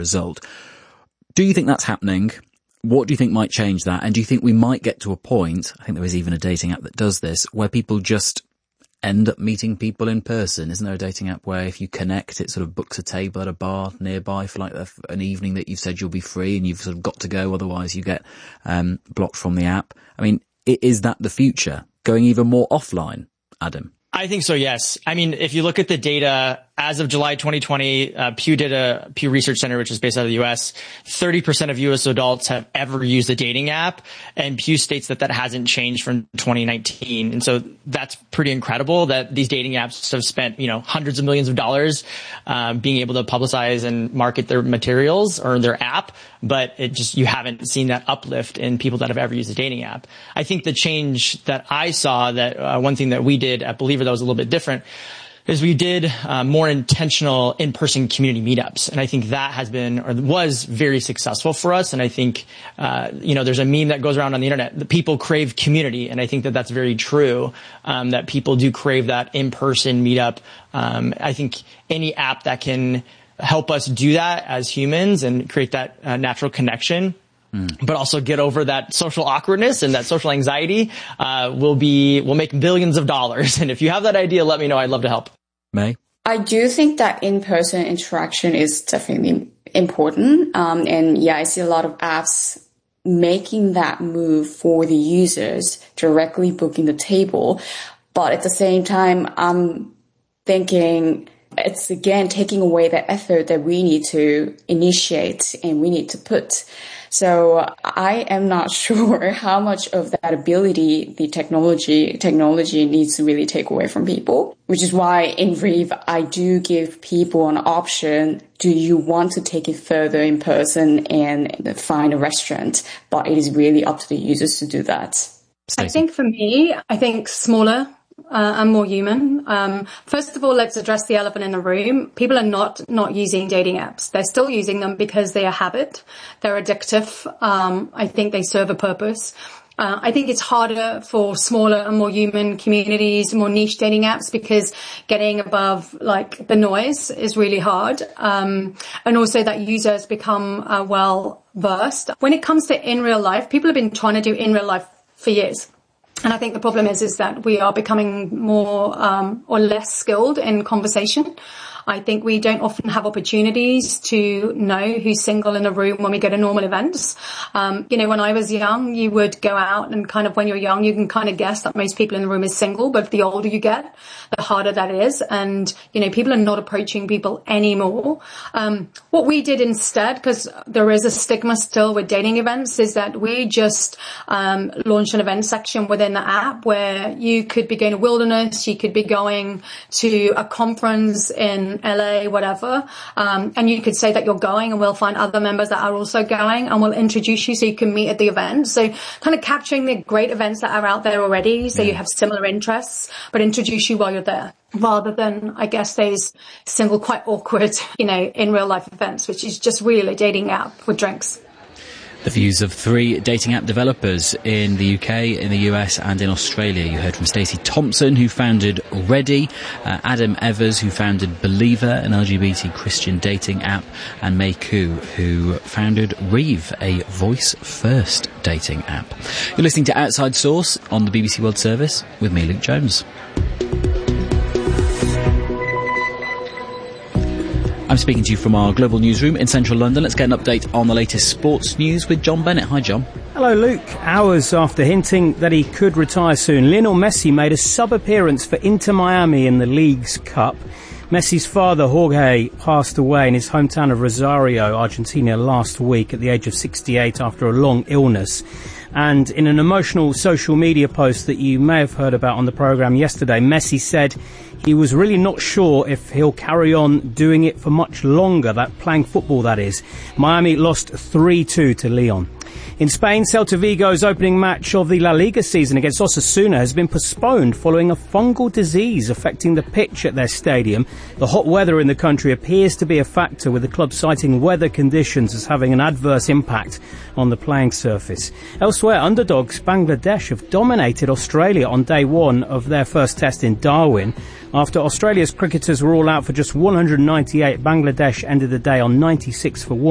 result. Do you think that's happening? What do you think might change that? And do you think we might get to a point, I think there is even a dating app that does this, where people just end up meeting people in person? Isn't there a dating app where if you connect, it sort of books a table at a bar nearby for like an evening that you've said you'll be free and you've sort of got to go, otherwise you get blocked from the app? I mean, is that the future? Going even more offline, Adam? I think so, yes. I mean, if you look at the data, as of July 2020, Pew Research Center, which is based out of the U.S., 30% of U.S. adults have ever used a dating app. And Pew states that hasn't changed from 2019. And so that's pretty incredible that these dating apps have spent, hundreds of millions of dollars, being able to publicize and market their materials or their app. But you haven't seen that uplift in people that have ever used a dating app. I think the change that I saw, that one thing that we did at Believer that was a little bit different, is we did more intentional in-person community meetups. And I think that was very successful for us. And I think, there's a meme that goes around on the internet, the people crave community. And I think that that's very true, that people do crave that in-person meetup. I think any app that can help us do that as humans and create that natural connection, but also get over that social awkwardness and that social anxiety, will make billions of dollars. And if you have that idea, let me know. I'd love to help. May? I do think that in-person interaction is definitely important. I see a lot of apps making that move for the users, directly booking the table. But at the same time, I'm thinking it's again taking away the effort that we need to initiate and we need to put. So I am not sure how much of that ability the technology needs to really take away from people, which is why in Reeve, I do give people an option. Do you want to take it further in person and find a restaurant? But it is really up to the users to do that. Stacey? I think for me, smaller and more human. First of all, let's address the elephant in the room. People are not using dating apps. They're still using them because they're a habit. They're addictive. I think they serve a purpose. I think it's harder for smaller and more human communities, more niche dating apps, because getting above like the noise is really hard. And also that users become well versed. When it comes to in real life, people have been trying to do in real life for years. And I think the problem is that we are becoming more or less skilled in conversation. I think we don't often have opportunities to know who's single in a room when we go to normal events. When I was young, you would go out and when you're young, you can kind of guess that most people in the room is single. But the older you get, the harder that is. And, people are not approaching people anymore. What we did instead, because there is a stigma still with dating events, is that we just launched an event section within the app where you could be going to Wilderness, you could be going to a conference in LA, whatever, and you could say that you're going, and we'll find other members that are also going, and we'll introduce you so you can meet at the event. So kind of capturing the great events that are out there already, so you have similar interests, but introduce you while you're there, rather than, I guess, those single, quite awkward, in real life events, which is just really a dating app with drinks. The views of 3 dating app developers in the UK, in the US and in Australia. You heard from Stacey Thompson, who founded Ready, Adam Evers, who founded Believer, an LGBT Christian dating app, and May Koo, who founded Reeve, a voice-first dating app. You're listening to Outside Source on the BBC World Service with me, Luke Jones. I'm speaking to you from our global newsroom in central London. Let's get an update on the latest sports news with John Bennett. Hi, John. Hello, Luke. Hours after hinting that he could retire soon, Lionel Messi made a sub-appearance for Inter Miami in the League's Cup. Messi's father, Jorge, passed away in his hometown of Rosario, Argentina, last week at the age of 68 after a long illness. And in an emotional social media post that you may have heard about on the programme yesterday, Messi said he was really not sure if he'll carry on doing it for much longer, that playing football, that is. Miami lost 3-2 to Lyon. In Spain, Celta Vigo's opening match of the La Liga season against Osasuna has been postponed following a fungal disease affecting the pitch at their stadium. The hot weather in the country appears to be a factor, with the club citing weather conditions as having an adverse impact on the playing surface. Elsewhere, underdogs Bangladesh have dominated Australia on day one of their first test in Darwin. After Australia's cricketers were all out for just 198, Bangladesh ended the day on 96 for 1.